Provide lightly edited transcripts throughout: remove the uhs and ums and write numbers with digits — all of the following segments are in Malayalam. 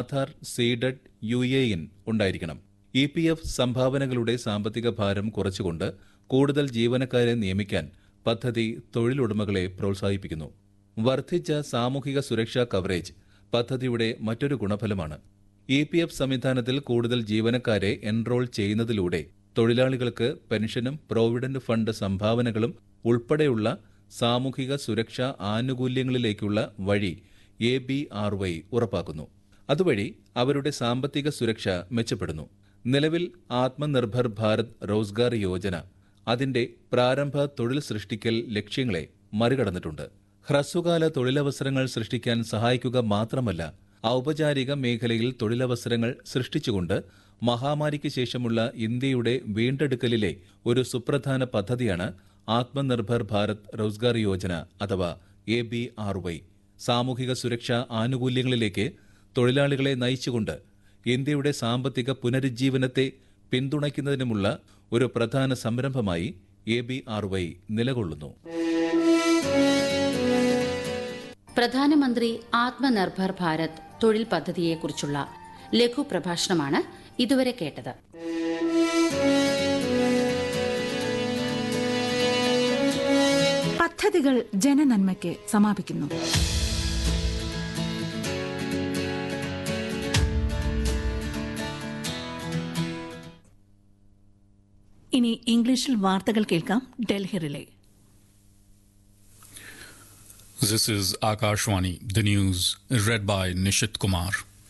ആധാർ സീഡഡ് UAN ഉണ്ടായിരിക്കണം. EPF സംഭാവനകളുടെ സാമ്പത്തിക ഭാരം കുറച്ചുകൊണ്ട് കൂടുതൽ ജീവനക്കാരെ നിയമിക്കാൻ പദ്ധതി തൊഴിലുടമകളെ പ്രോത്സാഹിപ്പിക്കുന്നു. വർദ്ധിച്ച സാമൂഹിക സുരക്ഷാ കവറേജ് പദ്ധതിയുടെ മറ്റൊരു ഗുണഫലമാണ്. EPF സംവിധാനത്തിൽ കൂടുതൽ ജീവനക്കാരെ എൻറോൾ ചെയ്യുന്നതിലൂടെ തൊഴിലാളികൾക്ക് പെൻഷനും പ്രോവിഡന്റ് ഫണ്ട് സംഭാവനകളും ഉൾപ്പെടെയുള്ള സാമൂഹിക സുരക്ഷാ ആനുകൂല്യങ്ങളിലേക്കുള്ള വഴി ABRY ഉറപ്പാക്കുന്നു. അതുവഴി അവരുടെ സാമ്പത്തിക സുരക്ഷ മെച്ചപ്പെടുന്നു. നിലവിൽ ആത്മനിർഭർ ഭാരത് റോസ്ഗാർ യോജന അതിന്റെ പ്രാരംഭ തൊഴിൽ സൃഷ്ടിക്കൽ ലക്ഷ്യങ്ങളെ മറികടന്നിട്ടുണ്ട്. ഹ്രസ്വകാല തൊഴിലവസരങ്ങൾ സൃഷ്ടിക്കാൻ സഹായിക്കുക മാത്രമല്ല, ഔപചാരിക മേഖലയിൽ തൊഴിലവസരങ്ങൾ സൃഷ്ടിച്ചുകൊണ്ട് മഹാമാരിക്ക് ശേഷമുള്ള ഇന്ത്യയുടെ വീണ്ടെടുക്കലിലെ ഒരു സുപ്രധാന പദ്ധതിയാണ് ആത്മനിർഭർ ഭാരത് റോസ്ഗാർ യോജന അഥവാ ABRY. സാമൂഹിക സുരക്ഷാ ആനുകൂല്യങ്ങളിലേക്ക് തൊഴിലാളികളെ നയിച്ചുകൊണ്ട് ഇന്ത്യയുടെ സാമ്പത്തിക പുനരുജ്ജീവനത്തെ പിന്തുണയ്ക്കുന്നതിനുമുള്ള ഒരു പ്രധാന സംരംഭമായി ABRY നിലകൊള്ളുന്നു. പ്രധാനമന്ത്രി ആത്മനിർഭർ ഭാരത് തൊഴിൽ പദ്ധതിയെക്കുറിച്ചുള്ള ലഘു പ്രഭാഷണമാണ് ഇതുവരെ കേട്ടത്. പദ്ധതികൾ ജനനന്മയ്ക്ക് സമാപിക്കുന്നു. ഇനി ഇംഗ്ലീഷിൽ വാർത്തകൾ കേൾക്കാം. Delhi relay. This is Akashwani, the news read by Nishit Kumar.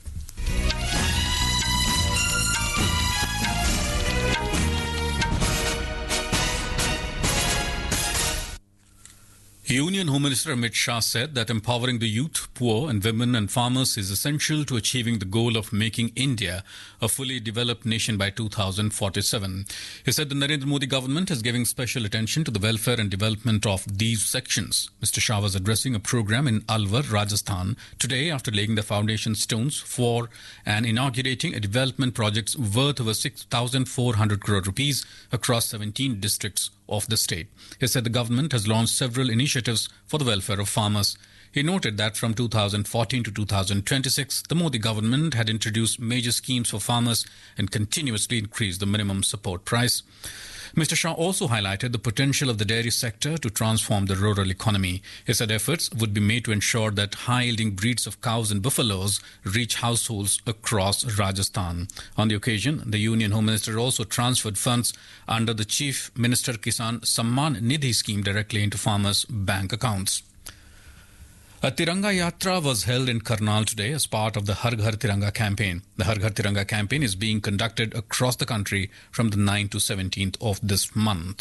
Union Home Minister Amit Shah said that empowering the youth, poor and women and farmers is essential to achieving the goal of making India a fully developed nation by 2047. He said the Narendra Modi government is giving special attention to the welfare and development of these sections. Mr. Shah was addressing a program in Alwar, Rajasthan today after laying the foundation stones for and inaugurating a development projects worth over 6,400 crore rupees across 17 districts of the state. He said the government has launched several initiatives for the welfare of farmers. He noted that from 2014 to 2026, the Modi government had introduced major schemes for farmers and continuously increased the minimum support price. Mr. Shah also highlighted the potential of the dairy sector to transform the rural economy. He said efforts would be made to ensure that high-yielding breeds of cows and buffaloes reach households across Rajasthan. On the occasion, the Union Home Minister also transferred funds under the Chief Minister Kisan Samman Nidhi scheme directly into farmers' bank accounts. A Tiranga Yatra was held in Karnal today as part of the Har Ghar Tiranga campaign. The Har Ghar Tiranga campaign is being conducted across the country from the 9th to 17th of this month.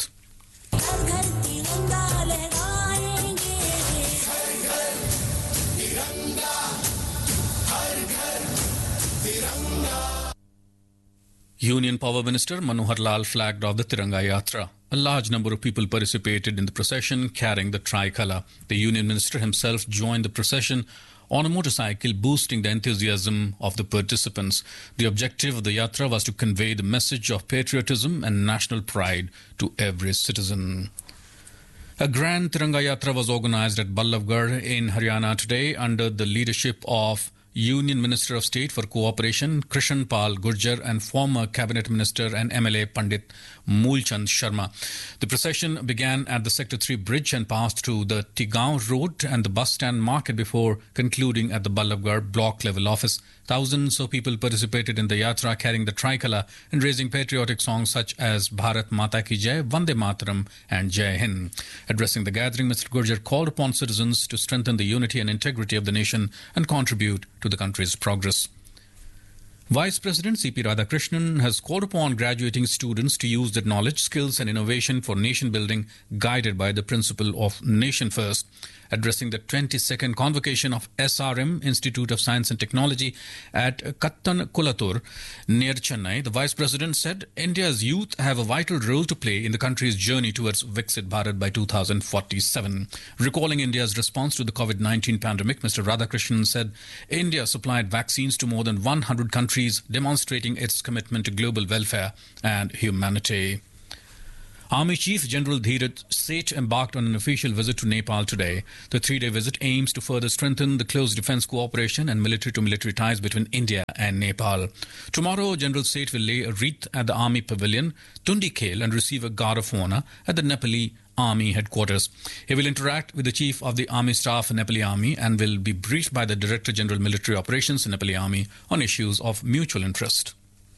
Union Power Minister Manohar Lal flagged off the Tiranga Yatra. A large number of people participated in the procession carrying the tricolour. The Union Minister himself joined the procession on a motorcycle, boosting the enthusiasm of the participants. The objective of the Yatra was to convey the message of patriotism and national pride to every citizen. A grand Tiranga Yatra was organised at Ballavgarh in Haryana today under the leadership of Union Minister of State for Cooperation Krishan Pal Gurjar and former Cabinet Minister and MLA Pandit Moolchand Sharma. The procession began at the Sector 3 bridge and passed through the Tigaon Road and the bus stand market before concluding at the Ballavgarh block level office. Thousands of people participated in the Yatra carrying the tricolour and raising patriotic songs such as Bharat Mata Ki Jai, Vande Mataram and Jai Hind. Addressing the gathering, Mr. Gurjar called upon citizens to strengthen the unity and integrity of the nation and contribute to the country's progress. Vice President C.P. Radhakrishnan has called upon graduating students to use their knowledge, skills and innovation for nation building guided by the principle of Nation First. Addressing the 22nd convocation of SRM Institute of Science and Technology at Kattan Kulatur near Chennai, the Vice President said India's youth have a vital role to play in the country's journey towards Viksit Bharat by 2047. Recalling India's response to the COVID-19 pandemic, Mr. Radhakrishnan said India supplied vaccines to more than 100 countries, demonstrating its commitment to global welfare and humanity. Army Chief General Dheeraj Seth embarked on an official visit to Nepal today. The three-day visit aims to further strengthen the close defense cooperation and military-to-military ties between India and Nepal. Tomorrow, General Seth will lay a wreath at the Army Pavilion, Tundi Khel, and receive a guard of honor at the Nepali Army headquarters. He will interact with the Chief of the Army Staff in Nepali Army and will be briefed by the Director General Military Operations in Nepali Army on issues of mutual interest.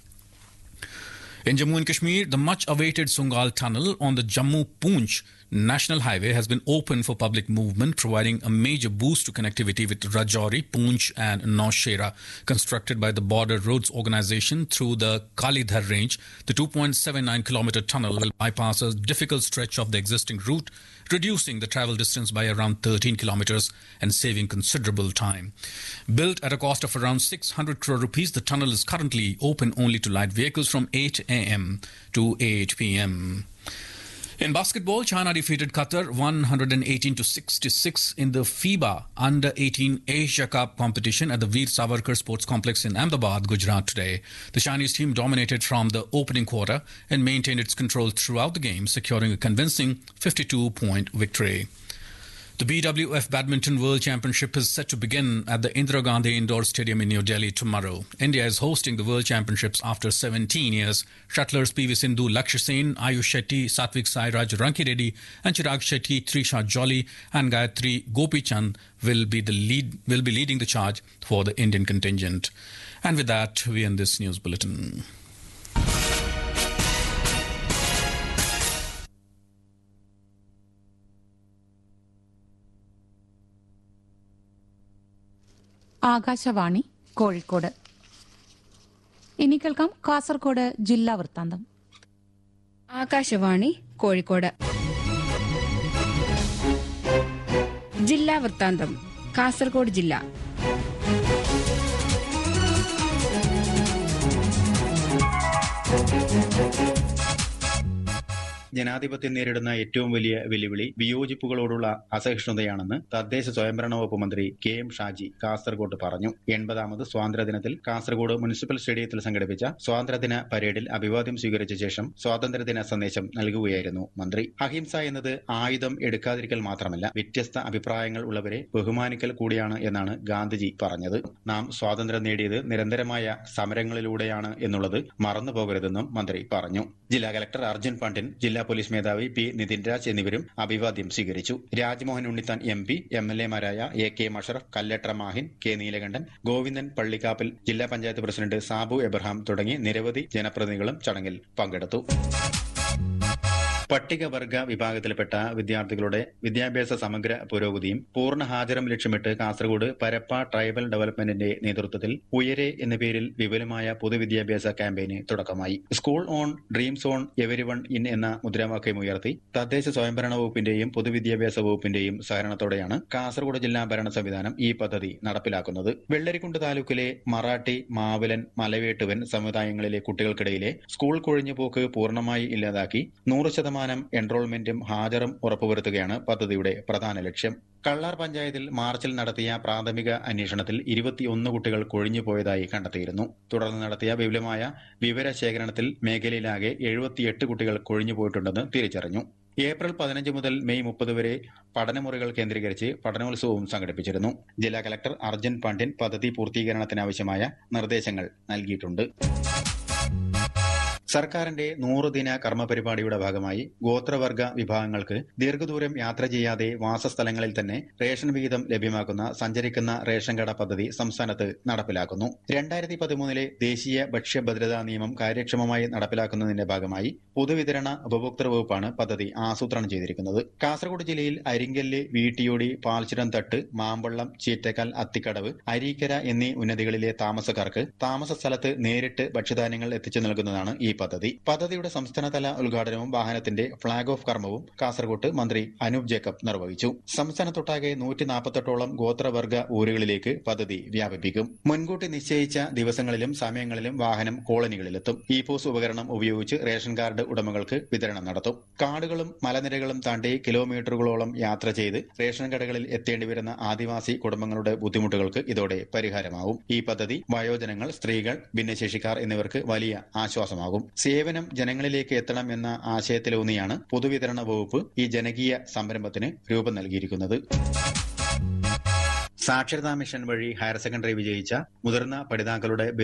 In Jammu and Kashmir, the much-awaited Sungal Tunnel on the Jammu-Poonch National Highway has been opened for public movement, providing a major boost to connectivity with Rajouri, Poonch and Naushera. Constructed by the Border Roads Organization through the Kalidhar range, the 2.79-kilometer tunnel will bypass a difficult stretch of the existing route, reducing the travel distance by around 13 kilometers and saving considerable time. Built at a cost of around 600 crore rupees, the tunnel is currently open only to light vehicles from 8 a.m. to 8 p.m. In basketball, China defeated Qatar 118-66 in the FIBA Under-18 Asia Cup competition at the Veer Savarkar Sports Complex in Ahmedabad, Gujarat today. The Chinese team dominated from the opening quarter and maintained its control throughout the game, securing a convincing 52-point victory. The BWF Badminton World Championship is set to begin at the Indira Gandhi Indoor Stadium in New Delhi tomorrow. India is hosting the World Championships after 17 years. Shuttlers PV Sindhu, Lakshya Sen, Ayush Shetty, Satvik Sairaj, Ranki Reddy and Chirag Shetty, Trisha Jolly and Gayatri Gopichand will be leading the charge for the Indian contingent. And with that, we end this news bulletin. Akashvani Kozhikode. ഇനി കേൾക്കാം കാസർഗോഡ് ജില്ലാ വൃത്താന്തം. ആകാശവാണി കോഴിക്കോട് ജില്ലാ വൃത്താന്തം. കാസർഗോഡ് ജില്ല. ജനാധിപത്യം നേരിടുന്ന ഏറ്റവും വലിയ വെല്ലുവിളി വിയോജിപ്പുകളോടുള്ള അസഹിഷ്ണുതയാണെന്ന് തദ്ദേശ സ്വയംഭരണ വകുപ്പ് മന്ത്രി കെ എം ഷാജി കാസർഗോഡ് പറഞ്ഞു. 80ാമത് സ്വാതന്ത്ര്യദിനത്തിൽ കാസർഗോഡ് മുനിസിപ്പൽ സ്റ്റേഡിയത്തിൽ സംഘടിപ്പിച്ച സ്വാതന്ത്ര്യദിന പരേഡിൽ അഭിവാദ്യം സ്വീകരിച്ച ശേഷം സ്വാതന്ത്ര്യദിന സന്ദേശം നൽകുകയായിരുന്നു മന്ത്രി. അഹിംസ എന്നത് ആയുധം എടുക്കാതിരിക്കൽ മാത്രമല്ല, വ്യത്യസ്ത അഭിപ്രായങ്ങൾ ഉള്ളവരെ ബഹുമാനിക്കൽ കൂടിയാണ് എന്നാണ് ഗാന്ധിജി പറഞ്ഞത്. നാം സ്വാതന്ത്ര്യം നേടിയത് നിരന്തരമായ സമരങ്ങളിലൂടെയാണ് എന്നുള്ളത് മറന്നുപോകരുതെന്നും മന്ത്രി പറഞ്ഞു. ജില്ലാ കലക്ടർ അർജുൻ പാണ്ഡ്യൻ, ജില്ലാ പോലീസ് മേധാവി പി നിതിൻ രാജ് എന്നിവരും അഭിവാദ്യം സ്വീകരിച്ചു. Rajmohan Unnithan MP, MLA-മാരായ AK Musharaf, Kallatra Mahin, K Neelakantan, Govindan Pallikkappil, ജില്ലാ പഞ്ചായത്ത് പ്രസിഡന്റ് സാബു എബ്രഹാം തുടങ്ങി നിരവധി ജനപ്രതിനിധികളും ചടങ്ങിൽ പങ്കെടുത്തു. പട്ടികവർഗ വിഭാഗത്തിൽപ്പെട്ട വിദ്യാർത്ഥികളുടെ വിദ്യാഭ്യാസ സമഗ്ര പുരോഗതിയും പൂർണ്ണ ഹാജരും ലക്ഷ്യമിട്ട് കാസർഗോഡ് പരപ്പ ട്രൈബൽ ഡെവലപ്മെന്റിന്റെ നേതൃത്വത്തിൽ ഉയരെ എന്ന പേരിൽ വിപുലമായ പൊതുവിദ്യാഭ്യാസ ക്യാമ്പയിന് തുടക്കമായി. School on dreams on everyone in എന്ന മുദ്രാവാക്യമുയർത്തി തദ്ദേശ സ്വയംഭരണ വകുപ്പിന്റെയും പൊതുവിദ്യാഭ്യാസ വകുപ്പിന്റെയും സഹകരണത്തോടെയാണ് കാസർഗോഡ് ജില്ലാ ഭരണ സംവിധാനം ഈ പദ്ധതി നടപ്പിലാക്കുന്നത്. വെള്ളരിക്കുണ്ട് താലൂക്കിലെ മറാഠി, മാവലൻ, മലവേട്ടുവൻ സമുദായങ്ങളിലെ കുട്ടികൾക്കിടയിലെ സ്കൂൾ കൊഴിഞ്ഞുപോക്ക് പൂർണ്ണമായി ഇല്ലാതാക്കി 100% എൻറോൾമെന്റും ഹാജറും ഉറപ്പുവരുത്തുകയാണ് പദ്ധതിയുടെ പ്രധാന ലക്ഷ്യം. കള്ളാർ പഞ്ചായത്തിൽ മാർച്ചിൽ നടത്തിയ പ്രാഥമിക അന്വേഷണത്തിൽ 21 കുട്ടികൾ കൊഴിഞ്ഞുപോയതായി കണ്ടെത്തിയിരുന്നു. തുടർന്ന് നടത്തിയ വിപുലമായ വിവരശേഖരണത്തിൽ മേഖലയിലാകെ 78 കുട്ടികൾ കൊഴിഞ്ഞുപോയിട്ടുണ്ടെന്ന് തിരിച്ചറിഞ്ഞു. ഏപ്രിൽ 15 മുതൽ മെയ് 30 വരെ പഠനമുറികൾ കേന്ദ്രീകരിച്ച് പഠനോത്സവവും സംഘടിപ്പിച്ചിരുന്നു. ജില്ലാ കലക്ടർ അർജുൻ പാണ്ഡ്യൻ പദ്ധതി പൂർത്തീകരണത്തിനാവശ്യമായ നിർദ്ദേശങ്ങൾ നൽകിയിട്ടുണ്ട്. സർക്കാരിന്റെ 100 ദിന കർമ്മ പരിപാടിയുടെ ഭാഗമായി ഗോത്രവർഗ വിഭാഗങ്ങൾക്ക് ദീർഘദൂരം യാത്ര ചെയ്യാതെ വാസസ്ഥലങ്ങളിൽ തന്നെ റേഷൻ വിഹിതം ലഭ്യമാക്കുന്ന സഞ്ചരിക്കുന്ന റേഷൻ കട പദ്ധതി സംസ്ഥാനത്ത് നടപ്പിലാക്കുന്നു. 2013 ദേശീയ ഭക്ഷ്യഭദ്രതാ നിയമം കാര്യക്ഷമമായി നടപ്പിലാക്കുന്നതിന്റെ ഭാഗമായി പൊതുവിതരണ ഉപഭോക്തൃ വകുപ്പാണ് പദ്ധതി ആസൂത്രണം ചെയ്തിരിക്കുന്നത്. കാസർഗോഡ് ജില്ലയിൽ അരിങ്കല്ല്, വീട്ടിയോടി, പാൽച്ചുരം തട്ട്, മാമ്പള്ളം, ചീറ്റക്കൽ, അത്തിക്കടവ്, അരീക്കര എന്നീ ഉന്നതികളിലെ താമസക്കാർക്ക് താമസ സ്ഥലത്ത് നേരിട്ട് ഭക്ഷ്യധാന്യങ്ങൾ എത്തിച്ചു നൽകുന്നതാണ് ഈ പദ്ധതിയുടെ സംസ്ഥാനതല ഉദ്ഘാടനവും വാഹനത്തിന്റെ ഫ്ളാഗ് ഓഫ് കർമ്മവും കാസർഗോഡ് മന്ത്രി അനൂപ് ജേക്കബ് നിർവഹിച്ചു. സംസ്ഥാനത്തൊട്ടാകെ 148ഓളം ഗോത്രവർഗ ഊരുകളിലേക്ക് പദ്ധതി വ്യാപിപ്പിക്കും. മുൻകൂട്ടി നിശ്ചയിച്ച ദിവസങ്ങളിലും സമയങ്ങളിലും വാഹനം കോളനികളിലെത്തും. ഇ-പോസ് ഉപകരണം ഉപയോഗിച്ച് റേഷൻ കാർഡ് ഉടമകൾക്ക് വിതരണം നടത്തും. കാടുകളും മലനിരകളും താണ്ടി കിലോമീറ്ററുകളോളം യാത്ര ചെയ്ത് റേഷൻ കടകളിൽ എത്തേണ്ടിവരുന്ന ആദിവാസി കുടുംബങ്ങളുടെ ബുദ്ധിമുട്ടുകൾക്ക് ഇതോടെ പരിഹാരമാവും. ഈ പദ്ധതി വയോജനങ്ങൾ, സ്ത്രീകൾ, ഭിന്നശേഷിക്കാർ എന്നിവർക്ക് വലിയ ആശ്വാസമാകും. സേവനം ജനങ്ങളിലേക്ക് എത്തണം എന്ന ആശയത്തിലൂന്നിയാണ് പൊതുവിതരണ വകുപ്പ് ഈ ജനകീയ സംരംഭത്തിന് രൂപം നൽകിയിരിക്കുന്നത്. സാക്ഷരതാ മിഷൻ വഴി ഹയർ സെക്കൻഡറി വിജയിച്ച മുതിർന്ന പഠിതാക്കളുടെ